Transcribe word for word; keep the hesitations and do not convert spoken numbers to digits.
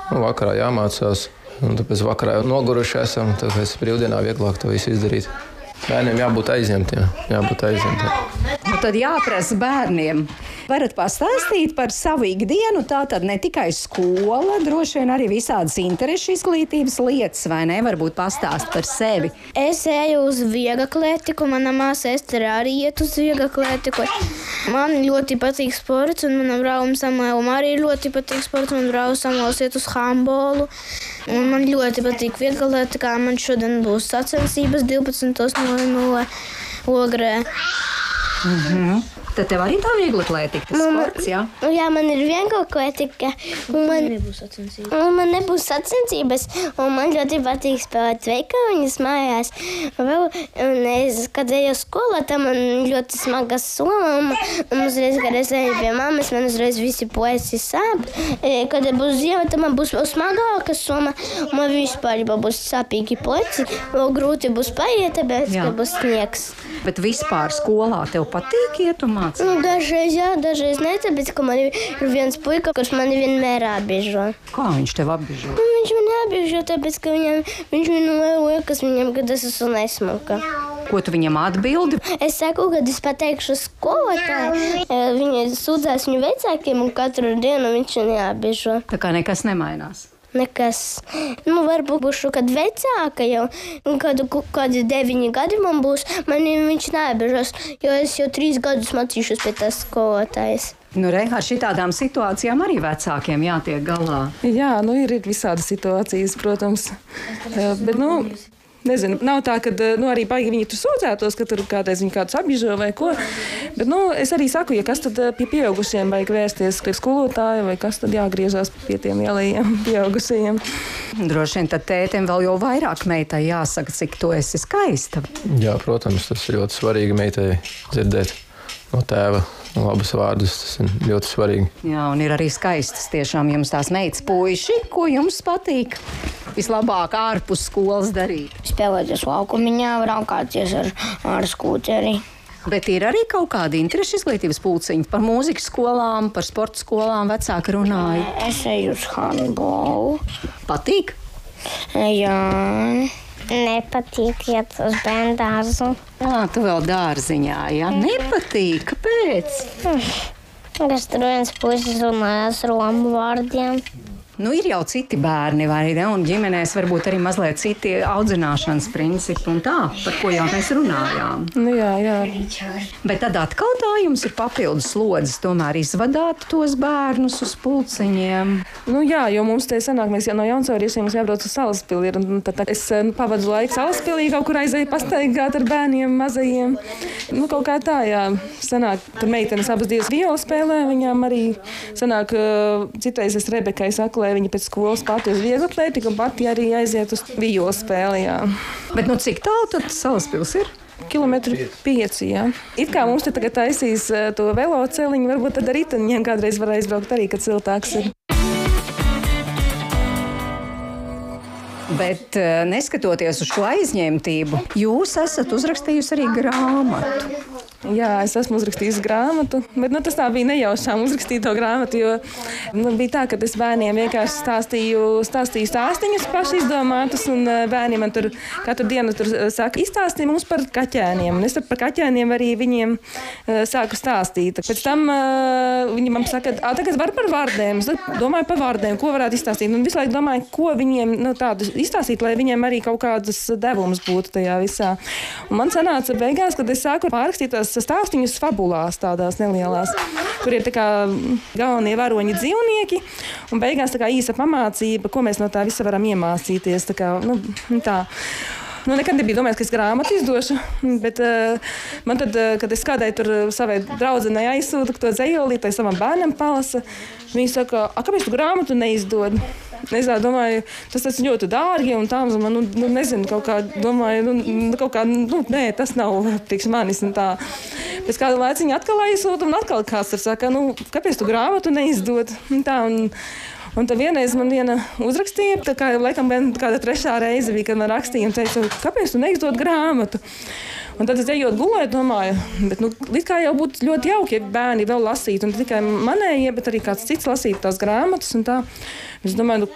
Nu, vakarā jāmācās, un tāpēc vakarā jau noguruši esam, tāpēc brīvdienā vieglāk to visu izdarīt. Bērniem jābūt aizņemtiem, jābūt aizņemtiem. Nu, tad jāprasa bērniem. Varat pastāstīt par savu ikdienu, tā tad ne tikai skola, droši vien arī visādas interešu izglītības lietas, vai ne? Varbūt pastāst par sevi. Es eju uz vieglatlētiku, mana māsa Estere arī iet uz vieglatlētiku. Man ļoti patīk sports, un manam brālim Samuēlam arī ļoti patīk sports. Man brālis Samuēls iet uz handbolu, un man ļoti patīk vieglatlētikā. Man šodien būs sacensības divpadsmitos nulle nulle Ogrē. Mhm. Tad tev arī tā vieglatlētika, sports, jā? Jā, man ir vieglatlētika, un man nebūs sacensības. Un man nebūs sacensības, un man ļoti patīk spēlēt veikaliņas mājās. Vēl, un es, kad eju skolā, tam man ļoti smaga soma, un, un uzreiz, kad es eju pie mammas, man uzreiz visi pleci sāp. Kad būs ziema, tad man būs vēl smagāka soma, un man vispār būs sāpīgi pleci, vēl grūti būs paiet, tāpēc, Jā. ka būs sniegs. Bet vispār skolā tev patīk iet un mācīt? Nu, dažreiz jā, dažreiz ne, tāpēc, ka man ir viens puika, kurš mani vienmēr apbiežo. Kā viņš tev apbiežo? Nu, viņš mani apbiežo, tāpēc, ka viņam, viņš vienmēr liekas viņam, kad es esmu nesmuka. Ko tu viņam atbildi? Es saku, kad es pateikšu skolotāju, viņa sūdzās viņu vecākiem, un katru dienu viņš mani apbiežo. Tā kā nekas nemainās. Nekas. Nu, varbūt būšu kad vecāka jau, kad kādi deviņi gadi man būs, man viņš neapbiežos, jo es jau trīs gadus mācīšos pie tās skolotājas. Nu, re, ar šitādām situācijām arī vecākiem jātiek galā. Jā, nu ir, ir visādas situācijas, protams. Bet, nu, nezinu, nav tā, ka nu, arī baigi viņi tur sūdzētos, ka tur kādreiz viņi kādus apbiežo vai ko. Bet, nu, es arī saku, ja kas tad pie pieaugušiem vajag vērsties pie skolotāja, vai kas tad jāgriežās pie tiem lielajiem pieaugušajiem. Droši vien tad tētim vēl jau vairāk meitai jāsaka, cik tu esi skaista. Jā, protams, tas ir ļoti svarīgi meitai dzirdēt no tēva labus vārdus. Tas ir ļoti svarīgi. Jā, un ir arī skaistas tiešām jums tās meitas puiši, ko jums patīk vislabāk ārpus skolas darīt. Spēlēties laukumiņā, braukāties ar, ar skūteri. Bet ir arī kaut kādi interešu izglītības pulciņi par mūzikas skolām, par sporta skolām vecāki runāja. Es eju uz handbolu. Patīk? Jā. Nepatīk iet uz bērnu dārzu. Jā, tu vēl dārziņā, jā? Nepatīk, kāpēc? Es tur viens puisis runājas romu vārdiem. Nu, ir jau citi bērni, vai ne? Un ģimenēs varbūt arī mazliet citi audzināšanas principi un tā, par ko jau mēs runājām. Nu, jā, jā. Bet tad atkal tā jums ir papildus slodzes, tomēr izvadāt tos bērnus uz pulciņiem. Nu, jā, jo mums te sanāk, mēs jau no Jaunsauriešiem jābrauc uz Salaspili. Un tad, tad es nu, pavadu laiku Salaspilī, kaut kur aizēju pastaigāt ar bērniem mazajiem. Nu, kaut kā tā, jā. Sanāk, tur meitenes abas divas viola spēlē, viņām arī sanāk, citreiz es Rebekai saku, lai viņa pēc skolas pati uz vieglatlētiku un pati arī aiziet uz viola spēli, jā. Bet nu cik tālu tad Salaspils ir? Kilometri pieci, jā. It kā mums te tagad taisīs to veloceliņu, varbūt tad arī riteņiem kādreiz var aizbraukt arī, kad siltāks ir. Bet neskatoties uz šo aizņemtību, jūs esat uzrakstījusi arī grāmatu. Jā, es esmu uzrakstījusi grāmatu, bet nu, tas tā bija nejaušām uzrakstīt to grāmatu, jo nu, bija tā, ka es bērniem vienkārši stāstīju, stāstīju stāstiņus paši izdomātus, un bērni man tur katru dienu tur saka, izstāstīja mums par kaķēniem, un es par kaķēniem arī viņiem uh, sāku stāstīt. Pēc tam uh, viņi man saka, tagad var par vārdiem, es domāju par vārdiem, ko varētu izstāstīt, un visu laiku domāju, ko viņiem nu, tādu izstāstīt, lai viņiem arī kaut kādas devums būtu tajā visā. Un man sanāca beigās, kad es sāku pārrakstīt tās stāstiņus fabulās tādās nelielās, kur ir tā kā galvenie varoņi dzīvnieki, un beigās tā kā īsa pamācība, ko mēs no tā visa varam iemācīties. Tā kā, nu, tā. Nu, nekad nebija domājis, ka es grāmatu izdošu, bet uh, man tad, uh, kad es kādai tur savai draudzenei aizsūtu to dzejolī, tai savam bērnam palasa, viņi saka, a, kāpēc tu grāmatu neizdod? Es domāju, tas tas ļoti dārgi un tā, man, nu, nu, nezinu, kaut kā, domāju, nu, kaut kā, nu, nē, tas nav priekš manis un tā. Pēc kāda laiciņa atkal aizsūta un atkal kāds tur saka, nu, kāpēc tu grāmatu neizdod? Un tā, un, Un tad vienreiz man viena uzrakstīja, tā kā laikam kāda trešā reize bija, kad man rakstīja un teica, kāpēc tu neizdod grāmatu? Un tad es ejot gulēt, domāju, bet nu, līdz kā jau būtu ļoti jauki, ja bērni vēl lasītu, un tikai manējie, bet arī kāds cits lasītu tās grāmatas un tā. Es domāju, nu,